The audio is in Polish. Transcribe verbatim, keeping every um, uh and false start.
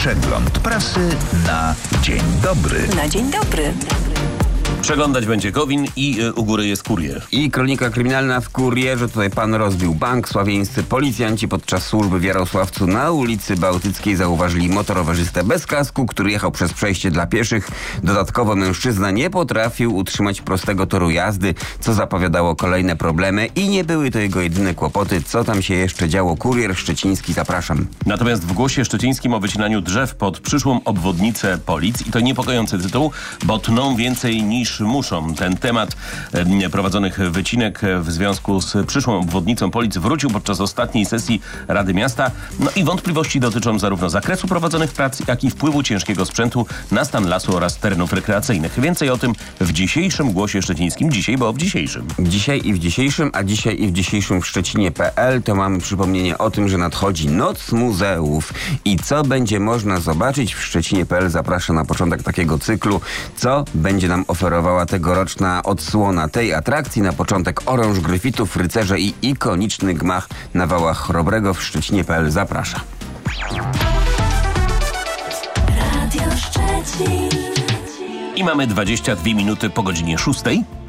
Przegląd prasy na dzień dobry. Na dzień dobry. Przeglądać będzie Gowin i y, u góry jest kurier. I kronika kryminalna w kurierze. Tutaj pan rozbił bank. Sławieńscy policjanci podczas służby w Jarosławcu na ulicy Bałtyckiej zauważyli motorowerzystę bez kasku, który jechał przez przejście dla pieszych. Dodatkowo mężczyzna nie potrafił utrzymać prostego toru jazdy, co zapowiadało kolejne problemy i nie były to jego jedyne kłopoty. Co tam się jeszcze działo? Kurier szczeciński, zapraszam. Natomiast w Głosie Szczecińskim o wycinaniu drzew pod przyszłą obwodnicę Polic. I to niepokojący tytuł, bo tną więcej niż muszą. Ten temat e, prowadzonych wycinek w związku z przyszłą obwodnicą Polic wrócił podczas ostatniej sesji Rady Miasta. No i wątpliwości dotyczą zarówno zakresu prowadzonych prac, jak i wpływu ciężkiego sprzętu na stan lasu oraz terenów rekreacyjnych. Więcej o tym w dzisiejszym Głosie Szczecińskim. Dzisiaj, bo w dzisiejszym. Dzisiaj i w dzisiejszym, a dzisiaj i w dzisiejszym w Szczecinie kropka pe el to mamy przypomnienie o tym, że nadchodzi Noc Muzeów. I co będzie można zobaczyć w Szczecinie kropka pe el zaprasza na początek takiego cyklu, co będzie nam oferować tegoroczna odsłona tej atrakcji. Na początek oręż gryfitów, rycerze i ikoniczny gmach na wałach Chrobrego w Szczecinie kropka pe el zaprasza. Radio Szczecin. I mamy dwadzieścia dwie minuty po godzinie szóstej.